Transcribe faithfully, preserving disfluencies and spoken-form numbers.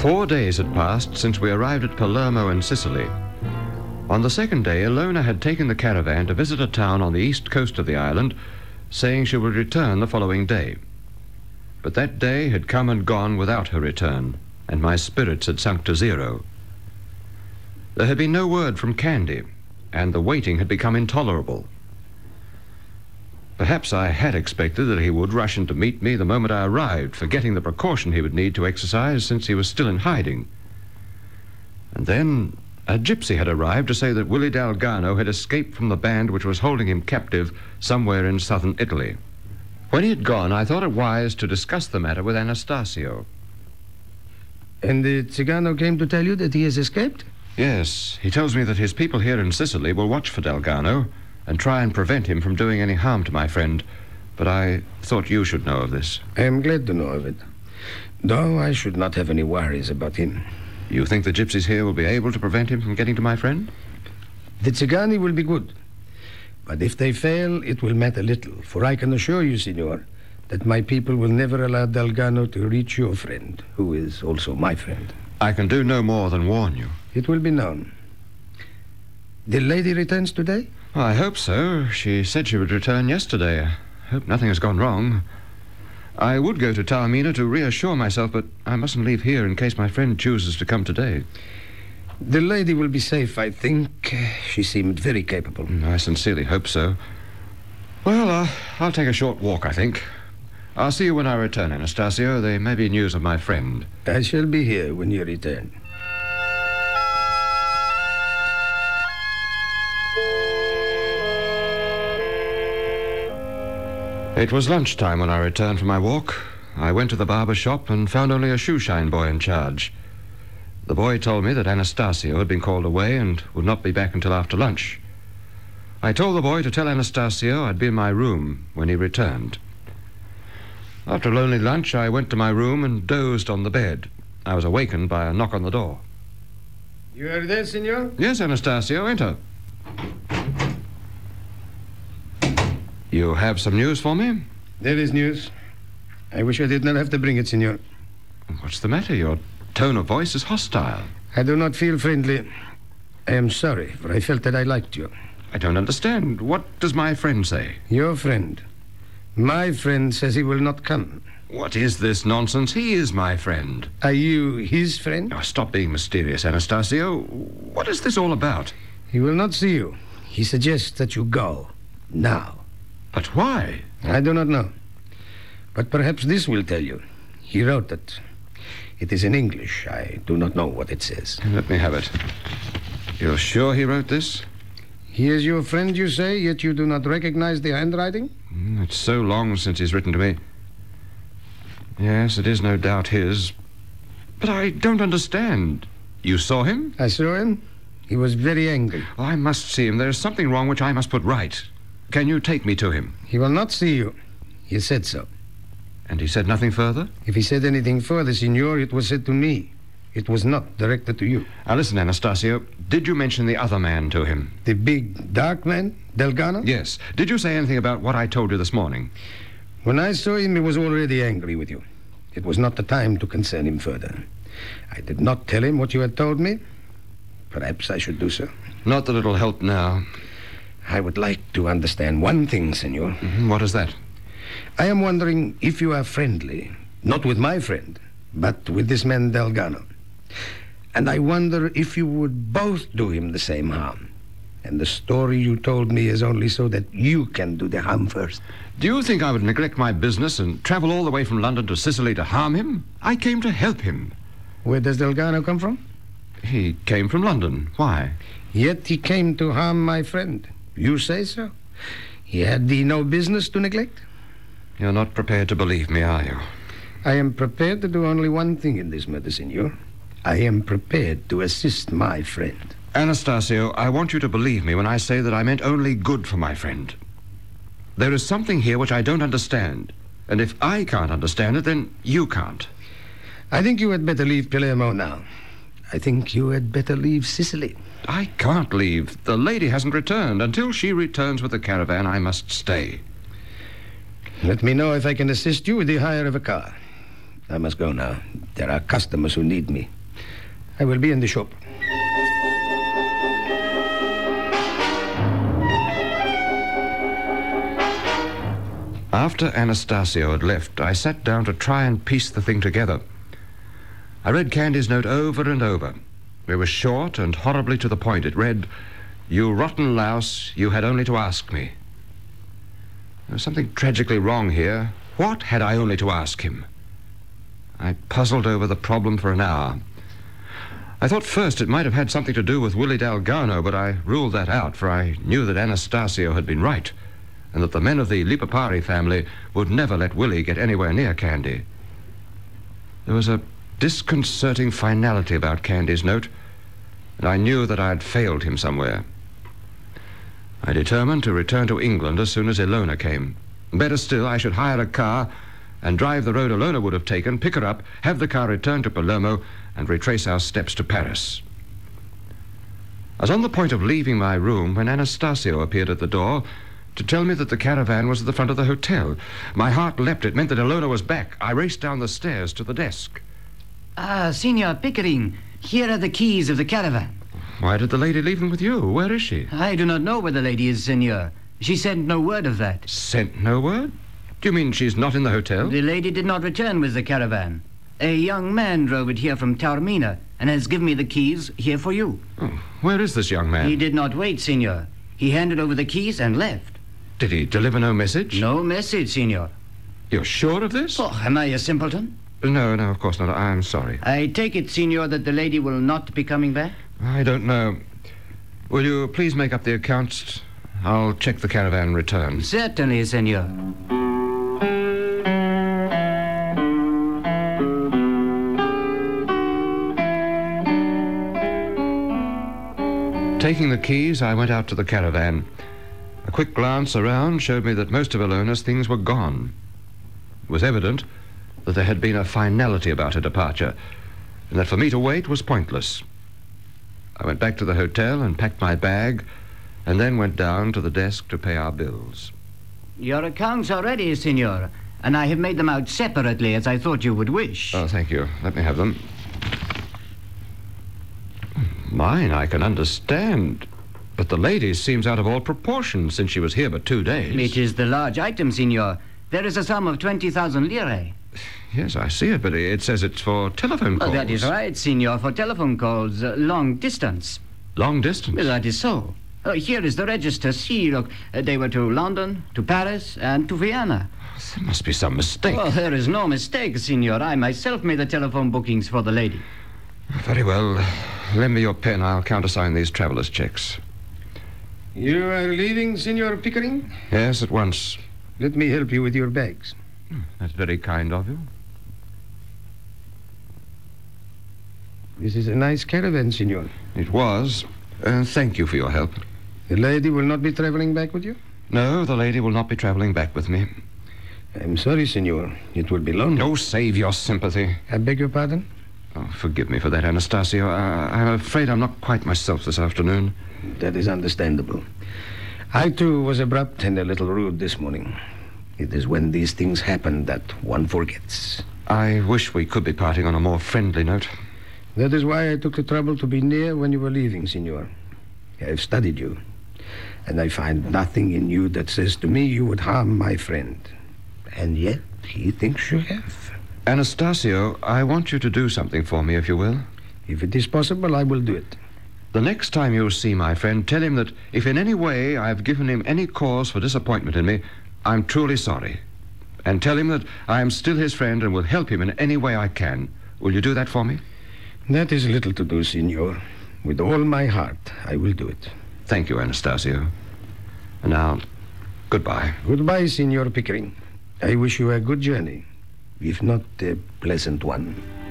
Four days had passed since we arrived at Palermo in Sicily. On the second day, Ilona had taken the caravan to visit a town on the east coast of the island, saying she would return the following day. But that day had come and gone without her return, and my spirits had sunk to zero. There had been no word from Candy, and the waiting had become intolerable. Perhaps I had expected that he would rush in to meet me the moment I arrived, forgetting the precaution he would need to exercise since he was still in hiding. And then a gypsy had arrived to say that Willie Dalgarno had escaped from the band which was holding him captive somewhere in southern Italy. When he had gone, I thought it wise to discuss the matter with Anastasio. And the Cigano came to tell you that he has escaped? Yes, he tells me that his people here in Sicily will watch for Dalgarno and try and prevent him from doing any harm to my friend. But I thought you should know of this. I am glad to know of it. Though I should not have any worries about him. You think the gypsies here will be able to prevent him from getting to my friend? The Zigani will be good. But if they fail, it will matter little. For I can assure you, Signor, that my people will never allow Dalgarno to reach your friend, who is also my friend. I can do no more than warn you. It will be known. The lady returns today? I hope so. She said she would return yesterday. I hope nothing has gone wrong. I would go to Taormina to reassure myself, but I mustn't leave here in case my friend chooses to come today. The lady will be safe, I think. She seemed very capable. I sincerely hope so. Well, uh, I'll take a short walk, I think. I'll see you when I return, Anastasio. There may be news of my friend. I shall be here when you return. It was lunchtime when I returned from my walk. I went to the barber shop and found only a shoeshine boy in charge. The boy told me that Anastasio had been called away and would not be back until after lunch. I told the boy to tell Anastasio I'd be in my room when he returned. After a lonely lunch, I went to my room and dozed on the bed. I was awakened by a knock on the door. You are there, Signor? Yes, Anastasio, enter. You have some news for me? There is news. I wish I did not have to bring it, Signor. What's the matter? Your tone of voice is hostile. I do not feel friendly. I am sorry, for I felt that I liked you. I don't understand. What does my friend say? Your friend. My friend says he will not come. What is this nonsense? He is my friend. Are you his friend? Now, stop being mysterious, Anastasio. What is this all about? He will not see you. He suggests that you go. Now. But why? I do not know. But perhaps this will tell you. He wrote it. It is in English. I do not know what it says. Let me have it. You're sure he wrote this? He is your friend, you say, yet you do not recognize the handwriting? Mm, it's so long since he's written to me. Yes, it is no doubt his. But I don't understand. You saw him? I saw him. He was very angry. Oh, I must see him. There's something wrong which I must put right. Can you take me to him? He will not see you. He said so. And he said nothing further? If he said anything further, Signor, it was said to me. It was not directed to you. Now listen, Anastasio. Did you mention the other man to him? The big, dark man? Dalgarno? Yes. Did you say anything about what I told you this morning? When I saw him, he was already angry with you. It was not the time to concern him further. I did not tell him what you had told me. Perhaps I should do so. Not that it'll help now. I would like to understand one thing, Senor. Mm-hmm. What is that? I am wondering if you are friendly, not with my friend, but with this man Dalgarno. And I wonder if you would both do him the same harm. And the story you told me is only so that you can do the harm first. Do you think I would neglect my business and travel all the way from London to Sicily to harm him? I came to help him. Where does Dalgarno come from? He came from London. Why? Yet he came to harm my friend. You say so? He had the no business to neglect? You're not prepared to believe me, are you? I am prepared to do only one thing in this matter, Senor. I am prepared to assist my friend. Anastasio, I want you to believe me when I say that I meant only good for my friend. There is something here which I don't understand. And if I can't understand it, then you can't. I think you had better leave Palermo now. I think you had better leave Sicily. I can't leave. The lady hasn't returned. Until she returns with the caravan, I must stay. Let me know if I can assist you with the hire of a car. I must go now. There are customers who need me. I will be in the shop. After Anastasio had left, I sat down to try and piece the thing together. I read Candy's note over and over. It was short and horribly to the point. It read, "You rotten louse, you had only to ask me." There was something tragically wrong here. What had I only to ask him? I puzzled over the problem for an hour. I thought first it might have had something to do with Willie Delgano, but I ruled that out, for I knew that Anastasio had been right, and that the men of the Lipapari family would never let Willie get anywhere near Candy. There was a disconcerting finality about Candy's note, and I knew that I had failed him somewhere. I determined to return to England as soon as Ilona came. Better still, I should hire a car and drive the road Ilona would have taken, pick her up, have the car return to Palermo, and retrace our steps to Paris. I was on the point of leaving my room when Anastasio appeared at the door to tell me that the caravan was at the front of the hotel. My heart leapt. It meant that Ilona was back. I raced down the stairs to the desk. Ah, Signor Pickering, here are the keys of the caravan. Why did the lady leave them with you? Where is she? I do not know where the lady is, Signor. She sent no word of that. Sent no word? Do you mean she's not in the hotel? The lady did not return with the caravan. A young man drove it here from Taormina and has given me the keys here for you. Oh, where is this young man? He did not wait, Signor. He handed over the keys and left. Did he deliver no message? No message, Signor. You're sure of this? Oh, am I a simpleton? No, no, of course not. I'm sorry. I take it, Signor, that the lady will not be coming back? I don't know. Will you please make up the accounts? I'll check the caravan return. Certainly, Signor. Taking the keys, I went out to the caravan. A quick glance around showed me that most of Ilona's things were gone. It was evident that there had been a finality about her departure, and that for me to wait was pointless. I went back to the hotel and packed my bag, and then went down to the desk to pay our bills. Your accounts are ready, Signor, and I have made them out separately, as I thought you would wish. Oh, thank you. Let me have them. Mine, I can understand. But the lady seems out of all proportion since she was here but two days. It is the large item, Signor. There is a sum of twenty thousand lire. Yes, I see it, but it says it's for telephone calls. Oh, that is right, Signor, for telephone calls, uh, long distance. Long distance? Well, that is so. Uh, here is the register. See, look, uh, they were to London, to Paris, and to Vienna. There must be some mistake. Oh, there is no mistake, Signor. I myself made the telephone bookings for the lady. Very well. Lend me your pen. I'll countersign these traveller's checks. You are leaving, Signor Pickering? Yes, at once. Let me help you with your bags. That's very kind of you. This is a nice caravan, Signor. It was. Uh, thank you for your help. The lady will not be traveling back with you? No, the lady will not be traveling back with me. I'm sorry, Signor. It will be lonely. Oh, save your sympathy. I beg your pardon? Oh, forgive me for that, Anastasio. Uh, I'm afraid I'm not quite myself this afternoon. That is understandable. I, too, was abrupt and a little rude this morning. It is when these things happen that one forgets. I wish we could be parting on a more friendly note. That is why I took the trouble to be near when you were leaving, Signor. I have studied you, and I find nothing in you that says to me you would harm my friend. And yet, he thinks you have. Anastasio, I want you to do something for me, if you will. If it is possible, I will do it. The next time you see my friend, tell him that if in any way I've given him any cause for disappointment in me, I'm truly sorry. And tell him that I am still his friend and will help him in any way I can. Will you do that for me? That is little to do, Signor. With all my heart, I will do it. Thank you, Anastasio. And now, goodbye. Goodbye, Signor Pickering. I wish you a good journey, if not a pleasant one.